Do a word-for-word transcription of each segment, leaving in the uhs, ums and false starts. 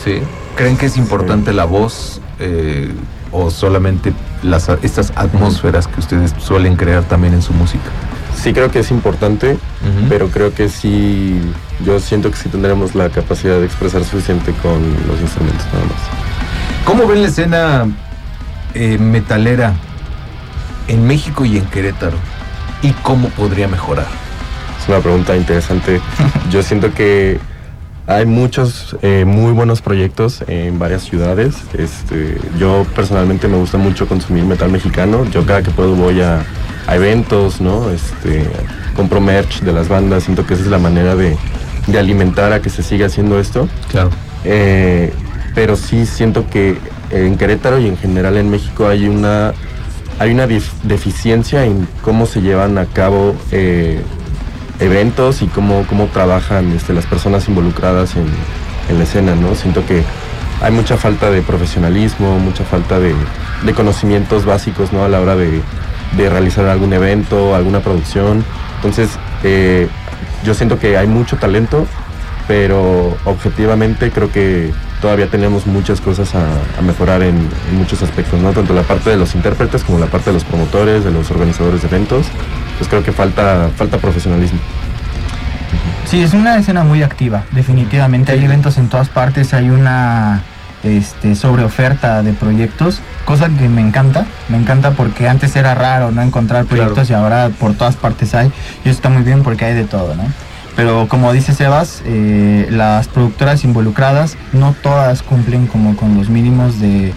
Sí. ¿Creen que es importante sí. la voz eh, o solamente las, estas atmósferas que ustedes suelen crear también en su música? Sí, creo que es importante, uh-huh. pero creo que sí, yo siento que sí tendremos la capacidad de expresar suficiente con los instrumentos nada más. ¿Cómo ven la escena eh, metalera en México y en Querétaro? ¿Y cómo podría mejorar? Es una pregunta interesante. Yo siento que hay muchos eh, muy buenos proyectos en varias ciudades. Este, yo personalmente me gusta mucho consumir metal mexicano. Yo cada que puedo voy a, a eventos, ¿no? Este, compro merch de las bandas. Siento que esa es la manera de, de alimentar a que se siga haciendo esto. Claro. Eh, pero sí siento que en Querétaro y en general en México hay una, hay una dif- deficiencia en cómo se llevan a cabo eh, eventos y cómo, cómo trabajan este, las personas involucradas en, en la escena, ¿no? Siento que hay mucha falta de profesionalismo, mucha falta de, de conocimientos básicos, ¿no? A la hora de, de realizar algún evento, alguna producción. Entonces, eh, yo siento que hay mucho talento, pero objetivamente creo que todavía tenemos muchas cosas a, a mejorar en, en muchos aspectos, ¿no? Tanto la parte de los intérpretes como la parte de los promotores, de los organizadores de eventos. Pues creo que falta, falta profesionalismo. Sí, es una escena muy activa, definitivamente. Hay eventos en todas partes, hay una este, sobreoferta de proyectos, cosa que me encanta, me encanta porque antes era raro no encontrar proyectos, claro. Y ahora por todas partes hay, y eso está muy bien porque hay de todo, ¿no? Pero como dice Sebas, eh, las productoras involucradas no todas cumplen como con los mínimos de,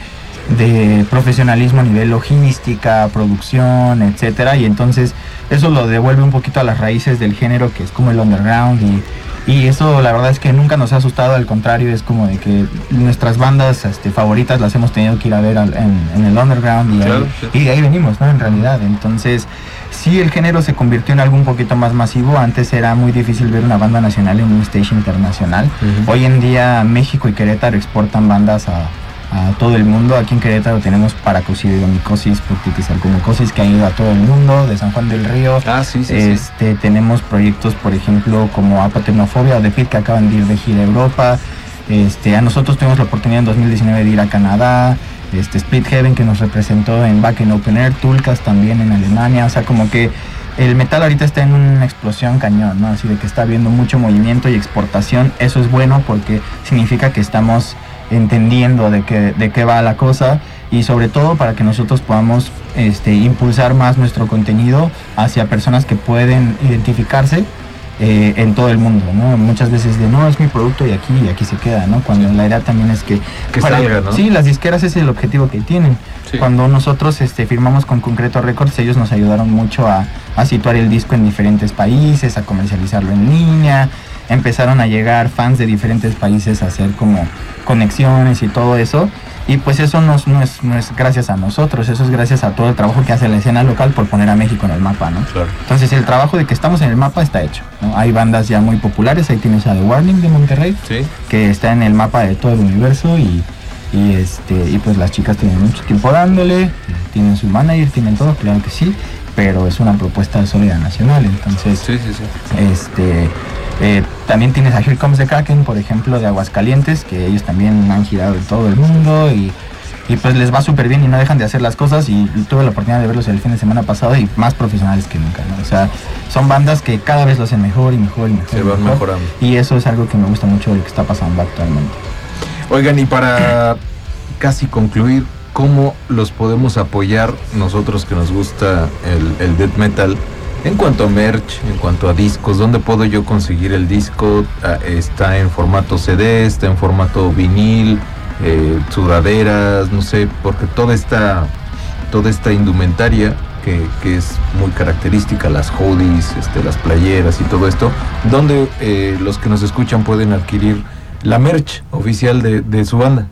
de profesionalismo a nivel logística, producción, etcétera, y entonces eso lo devuelve un poquito a las raíces del género, que es como el underground, y, y eso la verdad es que nunca nos ha asustado, al contrario, es como de que nuestras bandas este, favoritas las hemos tenido que ir a ver al, en, en el underground, y, claro, ahí, sí. y de ahí venimos, ¿no? En realidad, entonces sí, el género se convirtió en algo un poquito más masivo. Antes era muy difícil ver una banda nacional en un stage internacional. Uh-huh. Hoy en día México y Querétaro exportan bandas a, a todo el mundo. Aquí en Querétaro tenemos Paracosidomicosis, Proctitis Alcomucosis, que han ido a todo el mundo, de San Juan del Río. Ah, sí, sí, este, sí. Tenemos proyectos, por ejemplo, como Apatermofobia o The Pit, que acaban de ir de gira a Europa. Este, a nosotros tuvimos la oportunidad en dos mil diecinueve de ir a Canadá. Este, Split Heaven, que nos representó en Back in Open Air, Tulkas también en Alemania. O sea, como que el metal ahorita está en una explosión cañón, ¿no? Así de que está habiendo mucho movimiento y exportación. Eso es bueno porque significa que estamos entendiendo de qué, de qué va la cosa, y sobre todo para que nosotros podamos este, impulsar más nuestro contenido hacia personas que pueden identificarse Eh, en todo el mundo, ¿no? Muchas veces de no, es mi producto y aquí y aquí se queda, ¿no? Cuando sí. la idea también es que, que para, salga, ¿no? Sí, las disqueras es el objetivo que tienen. Sí. Cuando nosotros este, firmamos con Concreto Records, ellos nos ayudaron mucho a, a situar el disco en diferentes países, a comercializarlo en línea. Empezaron a llegar fans de diferentes países a hacer como conexiones y todo eso. Y pues eso no, no, es, no es gracias a nosotros, eso es gracias a todo el trabajo que hace la escena local por poner a México en el mapa, ¿no? Claro. Entonces el trabajo de que estamos en el mapa está hecho, ¿no? Hay bandas ya muy populares, ahí tienes a The Warning de Monterrey, sí. que está en el mapa de todo el universo, y, y, este, y pues las chicas tienen mucho tiempo dándole, tienen su manager, tienen todo, claro que sí, pero es una propuesta sólida nacional, entonces sí, sí, sí. este... Eh, también tienes a Here Comes the Kraken, por ejemplo, de Aguascalientes, que ellos también han girado en todo el mundo, y, y pues les va súper bien y no dejan de hacer las cosas, y, y tuve la oportunidad de verlos el fin de semana pasado, y más profesionales que nunca, ¿no? O sea, son bandas que cada vez lo hacen mejor y mejor y mejor. Se van mejorando. Y eso es algo que me gusta mucho de lo que está pasando actualmente. Oigan, y para casi concluir, ¿cómo los podemos apoyar nosotros que nos gusta el, el death metal? En cuanto a merch, en cuanto a discos, ¿dónde puedo yo conseguir el disco? ¿Está en formato C D? ¿Está en formato vinil? Eh, sudaderas, no sé, porque toda esta, toda esta indumentaria que, que es muy característica, las hoodies, este, las playeras y todo esto, ¿dónde eh, los que nos escuchan pueden adquirir la merch oficial de, de su banda?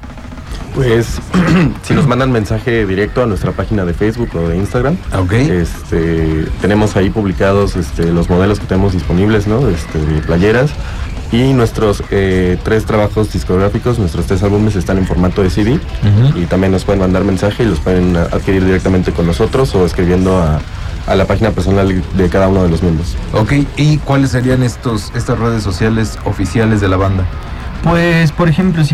Pues si nos mandan mensaje directo a nuestra página de Facebook o de Instagram, okay. este, tenemos ahí publicados este, los modelos que tenemos disponibles, ¿no? Este, de playeras, y nuestros eh, tres trabajos discográficos, nuestros tres álbumes están en formato de C D, uh-huh. y también nos pueden mandar mensaje y los pueden adquirir directamente con nosotros o escribiendo a, a la página personal de cada uno de los miembros. Ok, ¿y cuáles serían estos, estas redes sociales oficiales de la banda? Pues, por ejemplo, si